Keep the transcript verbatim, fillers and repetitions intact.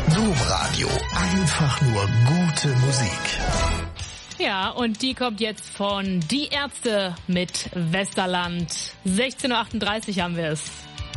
Domradio. Einfach nur gute Musik. Ja, und die kommt jetzt von Die Ärzte mit Westerland. sechzehn Uhr achtunddreißig haben wir es.